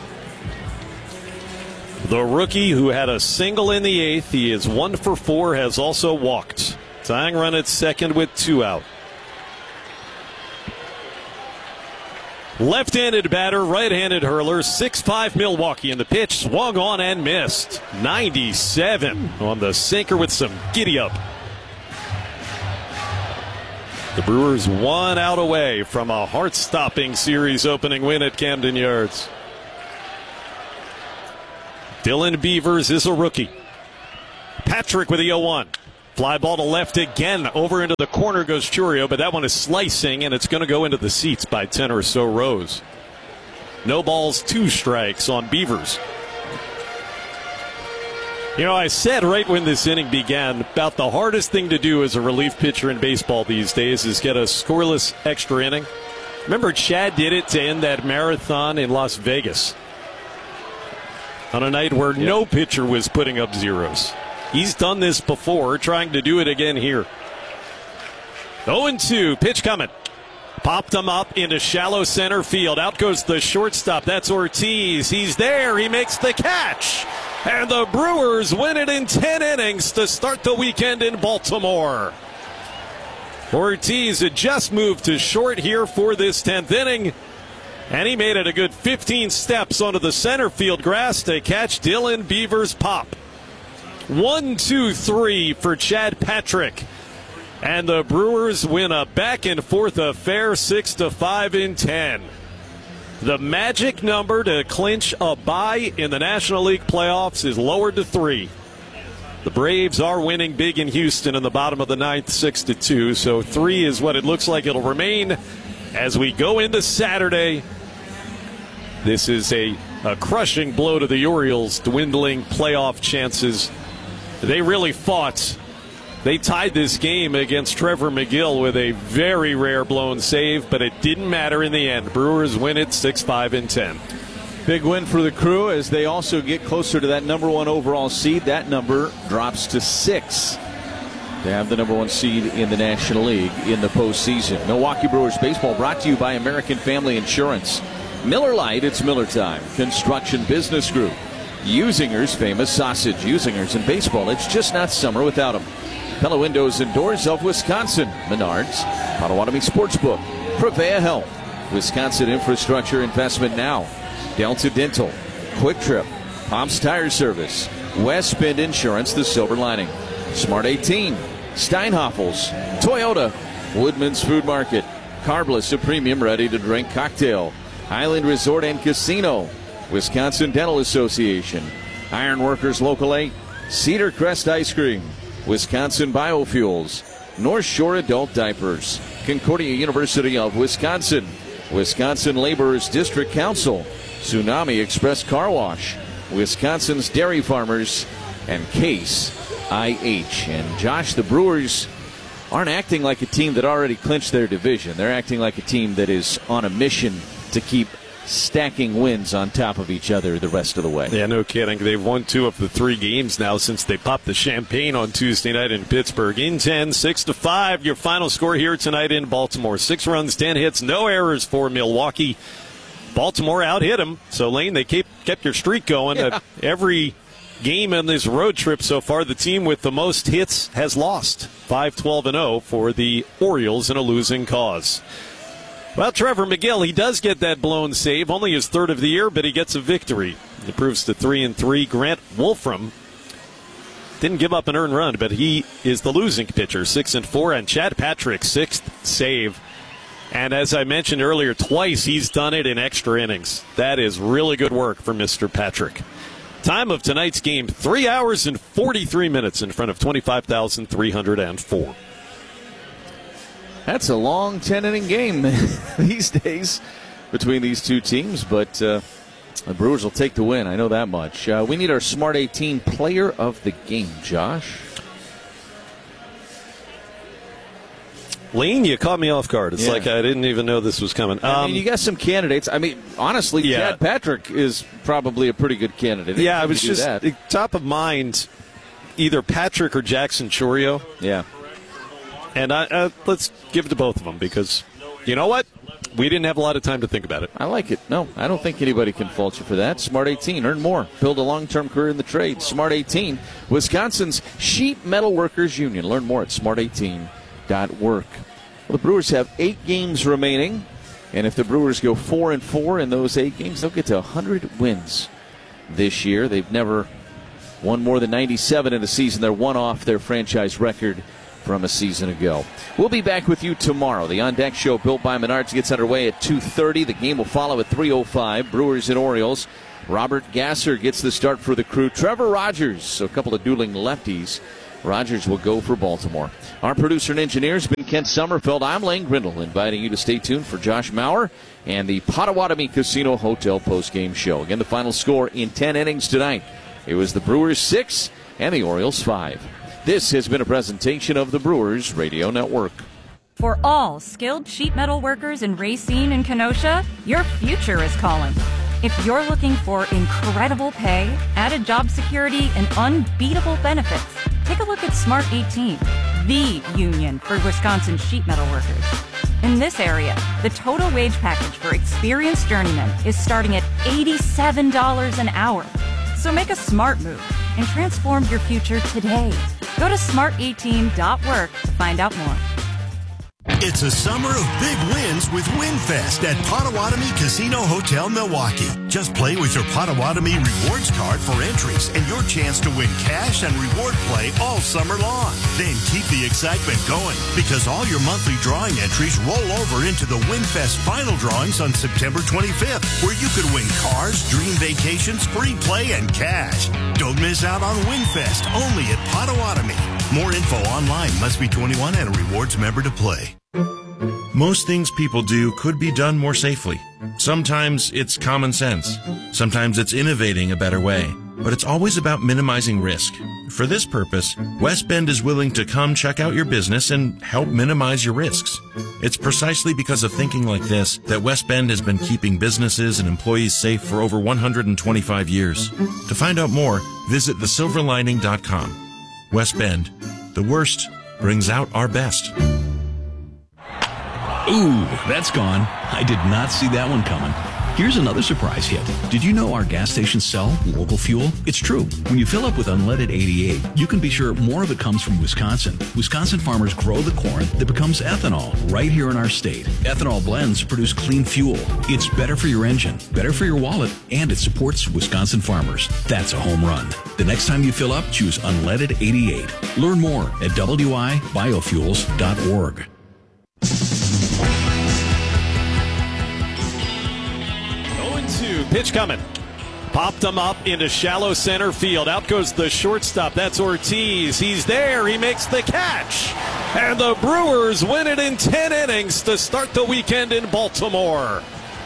S6: The rookie who had a single in the eighth, he is one for four, has also walked. Tying run at second with two out. Left-handed batter, right-handed hurler, six five Milwaukee, and the pitch swung on and missed. ninety-seven on the sinker with some giddy-up. The Brewers one out away from a heart-stopping series opening win at Camden Yards. Dylan Beavers is a rookie. Patrick with the oh one. Fly ball to left again. Over into the corner goes Chourio, but that one is slicing, and it's going to go into the seats by ten or so rows. No balls, two strikes on Beavers. You know, I said right when this inning began about the hardest thing to do as a relief pitcher in baseball these days is get a scoreless extra inning. Remember, Chad did it to end that marathon in Las Vegas on a night where yep. no pitcher was putting up zeros. He's done this before, trying to do it again here. oh and two, pitch coming. Popped him up into shallow center field. Out goes the shortstop. That's Ortiz. He's there. He makes the catch. And the Brewers win it in ten innings to start the weekend in Baltimore. Ortiz had just moved to short here for this tenth inning. And he made it a good fifteen steps onto the center field grass to catch Dylan Beavers' pop. One, two, three for Chad Patrick. And the Brewers win a back-and-forth affair, six to five in ten. The magic number to clinch a bye in the National League playoffs is lowered to three. The Braves are winning big in Houston in the bottom of the ninth, six to two. So three is what it looks like it'll remain as we go into Saturday. This is a, a crushing blow to the Orioles, dwindling playoff chances. They really fought. They tied this game against Trevor McGill with a very rare blown save, but it didn't matter in the end. Brewers win it six five and ten.
S1: Big win for the Crew as they also get closer to that number one overall seed. That number drops to six. They have the number one seed in the National League in the postseason. Milwaukee Brewers baseball brought to you by American Family Insurance. Miller Lite, it's Miller time. Construction Business Group. Usinger's famous sausage. Usinger's in baseball, it's just not summer without them. Pella Windows and Doors of Wisconsin. Menards. Potawatomi Sportsbook. Prevea Health. Wisconsin Infrastructure Investment Now. Delta Dental. Quick Trip. Pops Tire Service. West Bend Insurance, the silver lining. Smart eighteen. Steinhoffels. Toyota. Woodman's Food Market. Carbless, a premium ready-to-drink cocktail. Highland Resort and Casino. Wisconsin Dental Association. Ironworkers Local eight. Cedar Crest Ice Cream. Wisconsin Biofuels. North Shore Adult Diapers. Concordia University of Wisconsin. Wisconsin Laborers District Council. Tsunami Express Car Wash. Wisconsin's Dairy Farmers. And Case I H. And Josh, the Brewers aren't acting like a team that already clinched their division. They're acting like a team that is on a mission to keep stacking wins on top of each other the rest of the way.
S6: Yeah, no kidding. They've won two of the three games now since they popped the champagne on Tuesday night in Pittsburgh. In ten, six to five, your final score here tonight in Baltimore. Six runs, ten hits, no errors for Milwaukee. Baltimore out-hit them. So, Lane, they kept, kept your streak going.
S1: Yeah.
S6: Every game on this road trip so far, the team with the most hits has lost. five twelve and oh for the Orioles in a losing cause. Well, Trevor McGill, he does get that blown save, only his third of the year, but he gets a victory. It improves to three and three. Grant Wolfram didn't give up an earned run, but he is the losing pitcher, six and four, and Chad Patrick, sixth save. And as I mentioned earlier, twice he's done it in extra innings. That is really good work for Mister Patrick. Time of tonight's game, three hours and forty-three minutes in front of twenty-five thousand three hundred four.
S1: That's a long ten-inning game these days between these two teams, but uh, the Brewers will take the win. I know that much. Uh, we need our Smart eighteen player of the game, Josh.
S6: Lane, you caught me off guard. It's
S1: Yeah.
S6: like I didn't even know this was coming.
S1: I
S6: Um,
S1: mean, you got some candidates. I mean, honestly,
S6: Yeah.
S1: Chad Patrick is probably a pretty good candidate.
S6: yeah, I
S1: You
S6: was
S1: do
S6: just
S1: that.
S6: top of mind, either Patrick or Jackson Chourio.
S1: Yeah.
S6: And I, uh, let's give it to both of them because, you know what? We didn't have a lot of time to think about it.
S1: I like it. No, I don't think anybody can fault you for that. Smart eighteen, earn more. Build a long-term career in the trade. Smart eighteen, Wisconsin's Sheet Metal Workers Union. Learn more at smart eighteen dot work. Well, the Brewers have eight games remaining And if the Brewers go four and four in those eight games, they'll get to one hundred wins this year. They've never won more than ninety-seven in a season. They're one off their franchise record from a season ago. We'll be back with you tomorrow. The On Deck Show, built by Menards, gets underway at two thirty. The game will follow at three oh five. Brewers and Orioles. Robert Gasser gets the start for the Crew. Trevor Rogers, so a couple of dueling lefties. Rogers will go for Baltimore. Our producer and engineer has been Kent Sommerfeld. I'm Lane Grindle, inviting you to stay tuned for Josh Maurer and the Potawatomi Casino Hotel postgame show. Again, the final score in ten innings tonight. It was the Brewers six and the Orioles five. This has been a presentation of the Brewers Radio Network.
S2: For all skilled sheet metal workers in Racine and Kenosha, your future is calling. If you're looking for incredible pay, added job security, and unbeatable benefits, take a look at Smart eighteen, the union for Wisconsin sheet metal workers. In this area, the total wage package for experienced journeymen is starting at eighty-seven dollars an hour. So make a smart move and transform your future today. Go to smart eighteen dot work to find out more.
S3: It's a summer of big wins with WinFest at Potawatomi Casino Hotel Milwaukee. Just play with your Potawatomi Rewards card for entries and your chance to win cash and reward play all summer long. Then keep the excitement going because all your monthly drawing entries roll over into the WinFest final drawings on September twenty-fifth, where you could win cars, dream vacations, free play, and cash. Don't miss out on WinFest, only at Potawatomi. More info online. Must be twenty-one and a rewards member to play.
S23: Most things people do could be done more safely. Sometimes it's common sense. Sometimes it's innovating a better way. But it's always about minimizing risk. For this purpose, West Bend is willing to come check out your business and help minimize your risks. It's precisely because of thinking like this that West Bend has been keeping businesses and employees safe for over one hundred twenty-five years. To find out more, visit the silver lining dot com. West Bend, the worst brings out our best.
S24: Ooh, that's gone. I did not see that one coming. Here's another surprise hit. Did you know our gas stations sell local fuel? It's true. When you fill up with unleaded eighty-eight, you can be sure more of it comes from Wisconsin. Wisconsin farmers grow the corn that becomes ethanol right here in our state. Ethanol blends produce clean fuel. It's better for your engine, better for your wallet, and it supports Wisconsin farmers. That's a home run. The next time you fill up, choose unleaded eighty-eight. Learn more at w i biofuels dot org.
S6: Pitch coming. Popped him up into shallow center field. Out goes the shortstop. That's Ortiz. He's there. He makes the catch. And the Brewers win it in ten innings to start the weekend in Baltimore.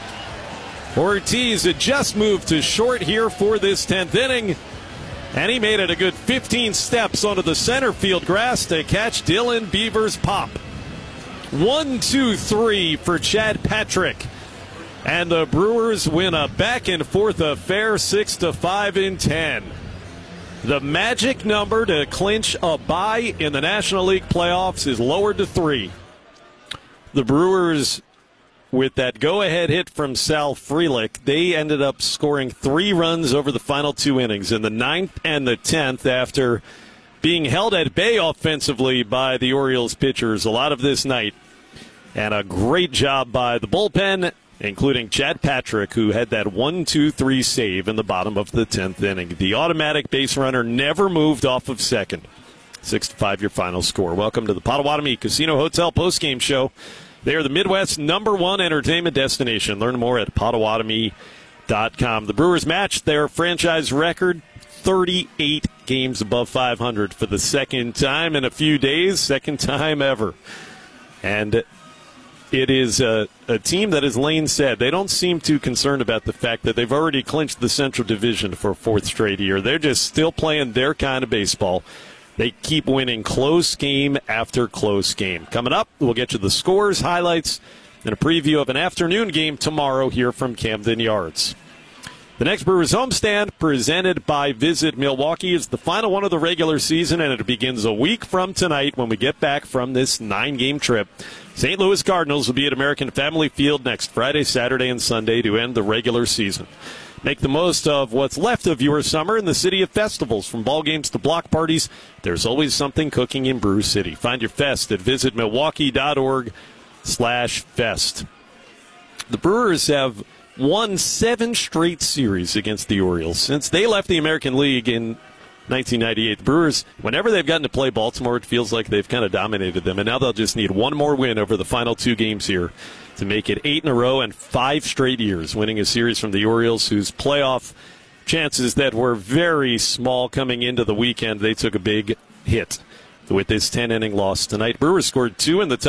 S6: Ortiz had just moved to short here for this tenth inning. And he made it a good fifteen steps onto the center field grass to catch Dylan Beaver's pop. One, two, three for Chad Patrick. And the Brewers win a back-and-forth affair, six to five in ten. The magic number to clinch a bye in the National League playoffs is lowered to three. The Brewers, with that go-ahead hit from Sal Frelick, they ended up scoring three runs over the final two innings, in the ninth and the tenth, after being held at bay offensively by the Orioles pitchers a lot of this night. And a great job by the bullpen, including Chad Patrick, who had that one two three save in the bottom of the tenth inning. The automatic base runner never moved off of second. six to five your final score. Welcome to the Potawatomi Casino Hotel postgame show. They are the Midwest's number one entertainment destination. Learn more at potawatomi dot com. The Brewers matched their franchise record, thirty-eight games above five hundred for the second time in a few days, second time ever. And it is a, a team that, as Lane said, they don't seem too concerned about the fact that they've already clinched the Central Division for a fourth straight year. They're just still playing their kind of baseball. They keep winning close game after close game. Coming up, we'll get you the scores, highlights, and a preview of an afternoon game tomorrow here from Camden Yards. The next Brewers homestand, presented by Visit Milwaukee, is the final one of the regular season, and it begins a week from tonight when we get back from this nine-game trip. Saint Louis Cardinals will be at American Family Field next Friday, Saturday, and Sunday to end the regular season. Make the most of what's left of your summer in the city of festivals. From ball games to block parties, there's always something cooking in Brew City. Find your fest at visit milwaukee dot org slash fest. the Brewers have won seven straight series against the Orioles. Since they left the American League in nineteen ninety-eight, the Brewers, whenever they've gotten to play Baltimore, it feels like they've kind of dominated them. And now they'll just need one more win over the final two games here to make it eight in a row and five straight years winning a series from the Orioles, whose playoff chances that were very small coming into the weekend, they took a big hit with this ten-inning loss tonight. Brewers scored two in the top.